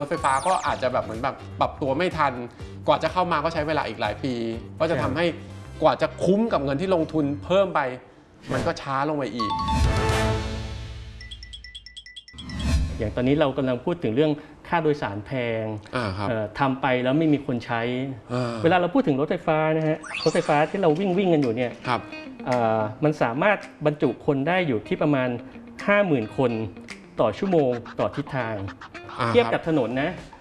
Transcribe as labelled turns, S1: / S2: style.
S1: รถไฟฟ้าก็อาจจะแบบเหมือนแบบปรับตัวไม่ทันกว่าจะเข้ามาก็ใช้เวลาอีกหลายปีก็จะทำให้กว่าจะคุ้มกับเงินที่ลงทุนเพิ่มไปมันก็ช้าลงไปอีก
S2: อย่างตอนนี้เรากำลังพูดถึงเรื่องค่าโดยสารแพงทำไปแล้วไม่มีคนใช้เวลาเราพูดถึงรถไฟฟ้านะฮะรถไฟฟ้าที่เราวิ่งกันอยู่เนี่ยมันสามารถบรรจุคนได้อยู่ที่ประมาณ 50,000 คนต่อชั่วโมงต่อทิศทางเทียบกับถนนนะ